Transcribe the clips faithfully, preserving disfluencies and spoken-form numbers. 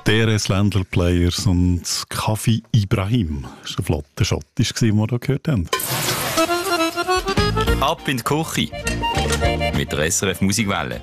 D R S Ländler Players und Kaffee Ibrahim. Das war ein flotter Schottisch, den wir hier gehört haben. Ab in die Küche mit der S R F Musikwelle.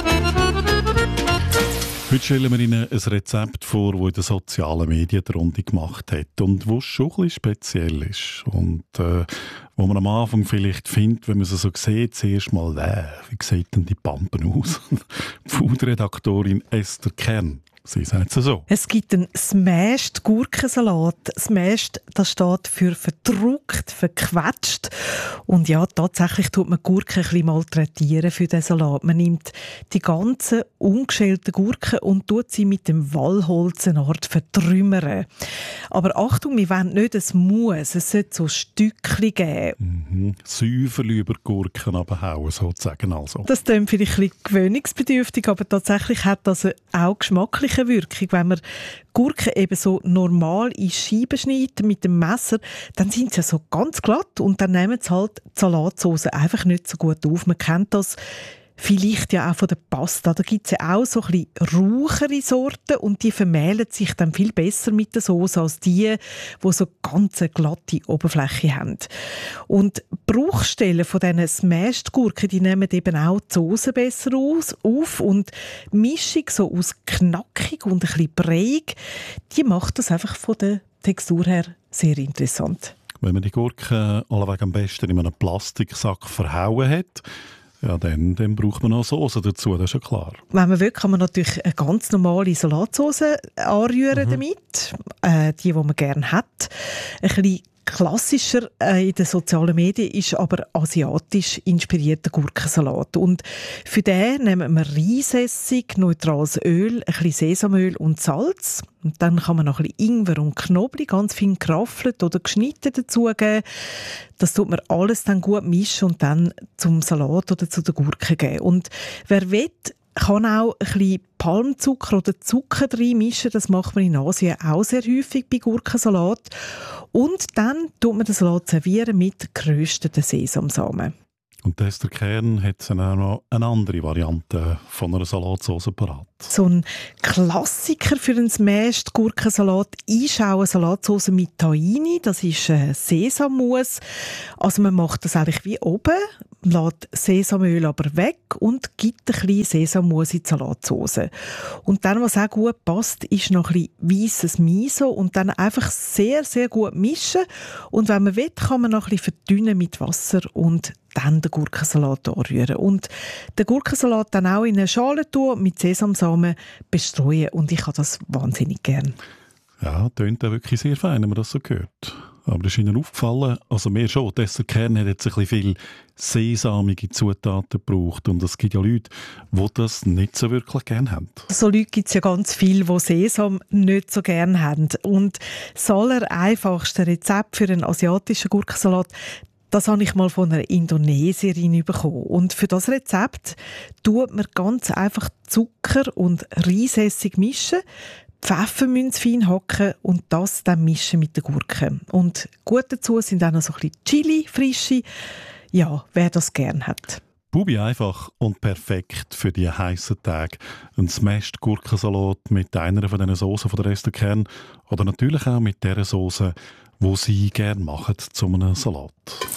Heute stellen wir Ihnen ein Rezept vor, das in den sozialen Medien die Runde gemacht hat und das schon ein bisschen speziell ist. Und äh, wo man am Anfang vielleicht findet, wenn man es so sieht, zuerst mal, äh, wie sieht denn die Pampen aus? Die Food-Redaktorin Esther Kern. Sie sagt es so. Es gibt einen Smashed Gurkensalat. Smashed, das steht für verdruckt, verquetscht. Und ja, tatsächlich tut man Gurken ein bisschen malträtieren für den Salat. Man nimmt die ganzen ungeschälten Gurken und tut sie mit dem Wallholz eine Art vertrümmern. Aber Achtung, wir wollen nicht ein Muss, es sollte so Stückchen geben. Mhm. Säuferli über die Gurken abhauen, sozusagen also. Das klingt vielleicht ein bisschen gewöhnungsbedürftig, aber tatsächlich hat das auch geschmackliche Wirkung. Wenn man Gurken eben so normal in Scheiben schneidet mit dem Messer, dann sind sie ja so ganz glatt und dann nehmen sie halt die Salatsauce einfach nicht so gut auf. Man kennt das vielleicht ja auch von der Pasta. Da gibt es ja auch so ein bisschen rauchere Sorten und die vermählen sich dann viel besser mit der Sauce als die, die so ganz eine glatte Oberfläche haben. Und Bruchstellen von diesen Smashed-Gurken, die nehmen eben auch die Sauce besser aus, auf und die Mischung so aus knackig und ein bisschen breiig, die macht das einfach von der Textur her sehr interessant. Wenn man die Gurken alleweg am besten in einem Plastiksack verhauen hat, ja, dann, dann braucht man noch Soße dazu, das ist ja klar. Wenn man will, kann man natürlich eine ganz normale Salatsauce anrühren mhm. damit, äh, die, die man gerne hat. Ein bisschen klassischer äh, in den sozialen Medien ist aber asiatisch inspirierter Gurkensalat. Und für den nehmen wir Reisessig, neutrales Öl, ein bisschen Sesamöl und Salz. Und dann kann man noch ein bisschen Ingwer und Knoblauch ganz fein geraffelt oder geschnitten dazugeben. Das tut man alles dann gut mischen und dann zum Salat oder zu den Gurken geben. Und wer will, kann auch ein bisschen Palmzucker oder Zucker reinmischen. Das macht man in Asien auch sehr häufig bei Gurkensalat. Und dann tut man den Salat servieren mit gerösteten Sesamsamen. Und der Kern hat dann auch noch eine andere Variante von einer Salatsauce parat. So ein Klassiker für einen Smashed Gurkensalat ist auch eine Salatsauce mit Tahini. Das ist äh, Sesammus. Also man macht das eigentlich wie oben, lässt Sesamöl aber weg und gibt ein bisschen Sesammus in die Salatsauce. Und dann, was auch gut passt, ist noch ein bisschen weisses Miso und dann einfach sehr, sehr gut mischen. Und wenn man will, kann man noch ein bisschen verdünnen mit Wasser und dann den Gurkensalat anrühren. Und den Gurkensalat dann auch in eine Schale tun, mit Sesamsamen bestreuen. Und ich habe das wahnsinnig gern. Ja, tönt auch wirklich sehr fein, wenn man das so hört. Aber das ist Ihnen aufgefallen, also mir schon, der Kern hat jetzt ein bisschen viel sesamige Zutaten gebraucht. Und es gibt ja Leute, die das nicht so wirklich gerne haben. So Leute gibt es ja ganz viele, die Sesam nicht so gerne haben. Und das allereinfachste Rezept für einen asiatischen Gurkensalat, das habe ich mal von einer Indonesierin bekommen. Und für das Rezept tut man ganz einfach Zucker und Reisessig mischen, Pfefferminz fein hacken und das dann mischen mit den Gurken. Und gut dazu sind auch noch so ein bisschen Chili, frische. Ja, wer das gern hat. Bubi einfach und perfekt für die heissen Tage. Ein Smashed Gurkensalat mit einer von diesen Soßen von der Esther Kern oder natürlich auch mit der Soße, die Sie gerne machen zu einem Salat.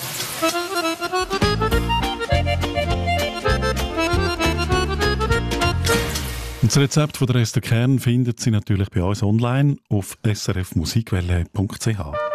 Und das Rezept von der Esther Kern finden Sie natürlich bei uns online auf s r f musikwelle punkt c h.